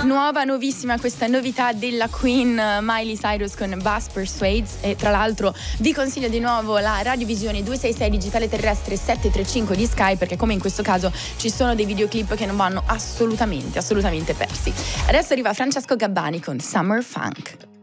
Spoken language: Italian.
Nuovissima questa novità della Queen, Miley Cyrus con Bass Persuades. E tra l'altro vi consiglio di nuovo la radiovisione 266 digitale terrestre 735 di Sky, perché come in questo caso ci sono dei videoclip che non vanno assolutamente persi. Adesso arriva Francesco Gabbani con Summer Funk.